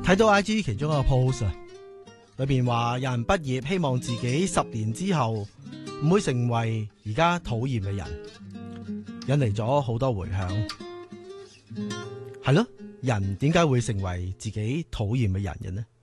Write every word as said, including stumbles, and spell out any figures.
睇到 I G 其中一個 post 啊，裏邊話有人畢業希望自己十年之後唔會成為而家討厭嘅人，引嚟咗好多回響。係咯，人點解會成為自己討厭嘅人嘅呢？